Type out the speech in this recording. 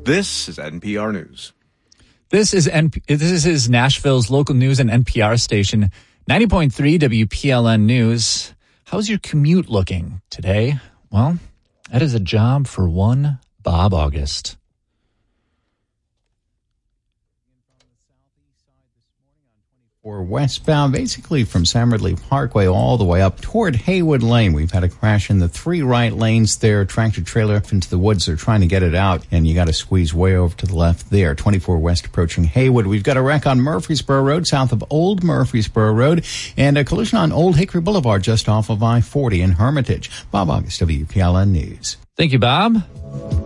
This is NPR News. This is Nashville's local news and NPR station, 90.3 WPLN News. How's your commute looking today? Well, that is a job for one Bob August. Or westbound, basically from Sam Ridley Parkway all the way up toward Haywood Lane. We've had a crash in the 3 right lanes there. Tractor trailer into the woods. They're trying to get it out, and you got to squeeze way over to the left there. 24 west approaching Haywood. We've got a wreck on Murfreesboro Road, south of Old Murfreesboro Road, and a collision on Old Hickory Boulevard just off of I-40 in Hermitage. Bob August, WPLN News. Thank you, Bob.